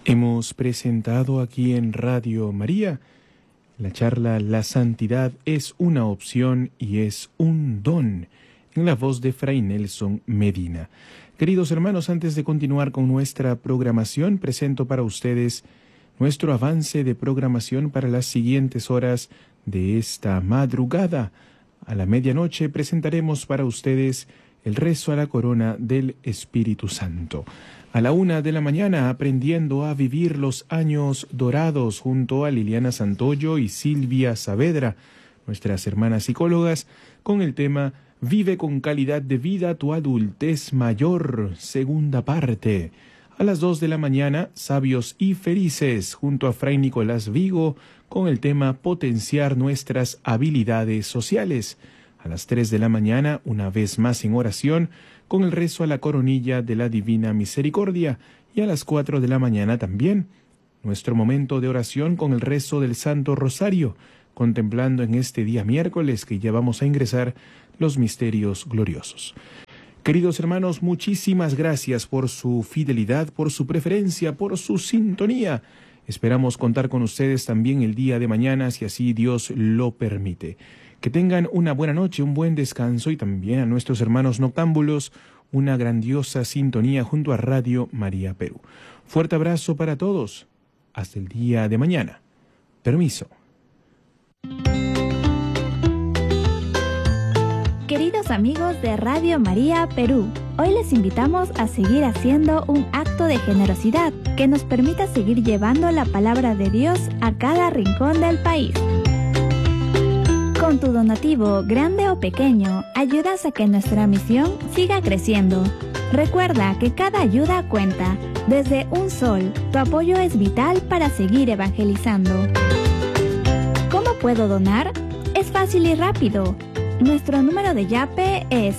Hemos presentado aquí en Radio María la charla La Santidad es una opción y es un don, en la voz de Fray Nelson Medina. Queridos hermanos, antes de continuar con nuestra programación, presento para ustedes nuestro avance de programación para las siguientes horas de esta madrugada. A la medianoche presentaremos para ustedes el rezo a la corona del Espíritu Santo. A la 1 de la mañana, aprendiendo a vivir los años dorados, junto a Liliana Santoyo y Silvia Saavedra, nuestras hermanas psicólogas, con el tema Vive con calidad de vida tu adultez mayor, segunda parte. A las 2 de la mañana, Sabios y Felices, junto a Fray Nicolás Vigo, con el tema Potenciar nuestras habilidades sociales. A las 3 de la mañana, una vez más en oración, con el rezo a la coronilla de la Divina Misericordia, y a las 4 de la mañana también, nuestro momento de oración con el rezo del Santo Rosario, contemplando en este día miércoles que ya vamos a ingresar los misterios gloriosos. Queridos hermanos, muchísimas gracias por su fidelidad, por su preferencia, por su sintonía. Esperamos contar con ustedes también el día de mañana, si así Dios lo permite. Que tengan una buena noche, un buen descanso y también a nuestros hermanos noctámbulos una grandiosa sintonía junto a Radio María Perú. Fuerte abrazo para todos. Hasta el día de mañana. Permiso. Queridos amigos de Radio María Perú, hoy les invitamos a seguir haciendo un acto de generosidad que nos permita seguir llevando la palabra de Dios a cada rincón del país. Con tu donativo, grande o pequeño, ayudas a que nuestra misión siga creciendo. Recuerda que cada ayuda cuenta. Desde un sol, tu apoyo es vital para seguir evangelizando. ¿Cómo puedo donar? Es fácil y rápido. Nuestro número de Yape es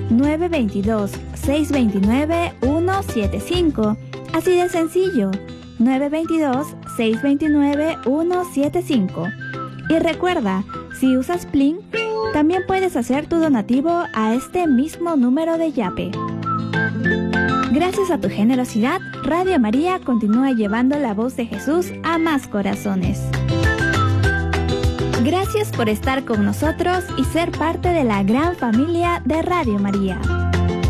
922-629-175. Así de sencillo, 922-629-175. Y recuerda, si usas Plin, también puedes hacer tu donativo a este mismo número de Yape. Gracias a tu generosidad, Radio María continúa llevando la voz de Jesús a más corazones. Gracias por estar con nosotros y ser parte de la gran familia de Radio María.